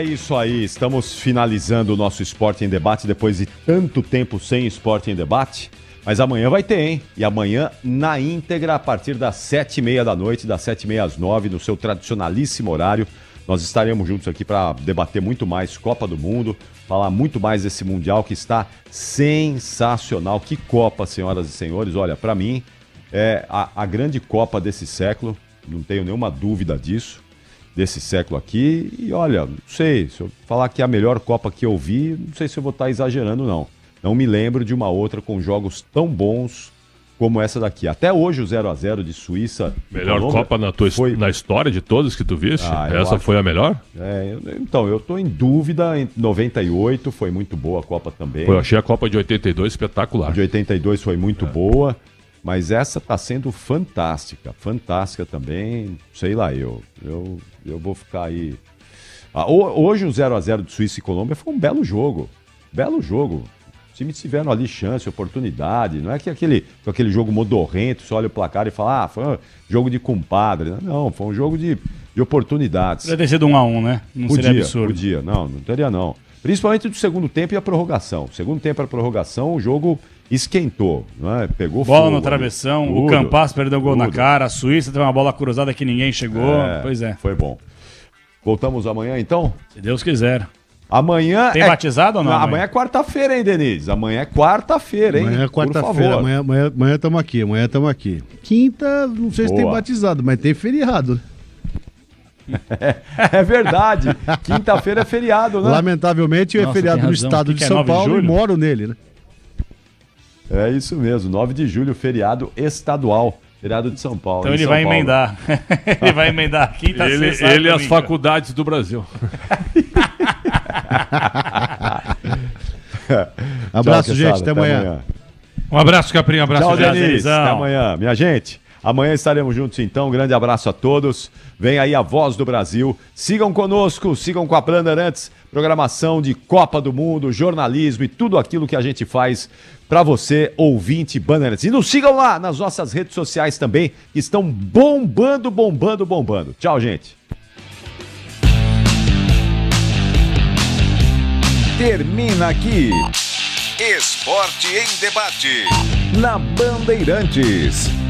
isso aí. Estamos finalizando o nosso Esporte em Debate depois de tanto tempo sem Esporte em Debate. Mas amanhã vai ter, hein? E amanhã na íntegra, a partir das 7h30 da noite, das 7h30 às 9h, no seu tradicionalíssimo horário, nós estaremos juntos aqui para debater muito mais Copa do Mundo, falar muito mais desse Mundial que está sensacional. Que Copa, senhoras e senhores. Olha, para mim, é a grande Copa desse século, não tenho nenhuma dúvida disso. Desse século aqui, e olha, não sei, se eu falar que é a melhor Copa que eu vi, não sei se eu vou estar exagerando, não. Não me lembro de uma outra com jogos tão bons como essa daqui. Até hoje o 0x0 de Suíça... Melhor Copa na história de todas que tu viste? Essa foi a melhor? Então, eu tô em dúvida. Em 98 foi muito boa a Copa também. Pô, eu achei a Copa de 82 espetacular. A de 82 foi muito boa. Mas essa tá sendo fantástica também, sei lá, eu vou ficar aí... hoje o 0x0 de Suíça e Colômbia foi um belo jogo. Os times tiveram ali chance, oportunidade, não é que aquele jogo modorrento, você olha o placar e fala, foi um jogo de compadre. Não, foi um jogo de oportunidades. Podia ter sido 1x1, né? Não seria absurdo. Podia, não teria não. Principalmente do segundo tempo e a prorrogação. Segundo tempo e a prorrogação, o jogo... esquentou, não é? Pegou bola fogo, no travessão, tudo, o Campas perdeu o gol na cara, a Suíça teve uma bola cruzada que ninguém chegou, pois é. Foi bom. Voltamos amanhã então? Se Deus quiser. Amanhã tem batizado ou não? Amanhã é quarta-feira, hein, Denise? Amanhã é quarta-feira, hein? Amanhã é quarta-feira, amanhã estamos aqui. Quinta, não sei se tem batizado, mas tem feriado. É verdade. Quinta-feira é feriado, né? Lamentavelmente é feriado no estado de São Paulo e moro nele, né? É isso mesmo, 9 de julho, feriado estadual, feriado de São Paulo. Então ele vai emendar. Ele vai emendar quinta, sexta, ele e as faculdades do Brasil. Abraço, gente, até amanhã. Um abraço, Caprinho, abraço. Tchau, Denise, até amanhã. Minha gente, amanhã estaremos juntos então, um grande abraço a todos. Vem aí a Voz do Brasil. Sigam conosco, sigam com a Bandeirantes, programação de Copa do Mundo, jornalismo e tudo aquilo que a gente faz para você, ouvinte Bandeirantes. E nos sigam lá nas nossas redes sociais também, que estão bombando. Tchau, gente. Termina aqui Esporte em Debate na Bandeirantes.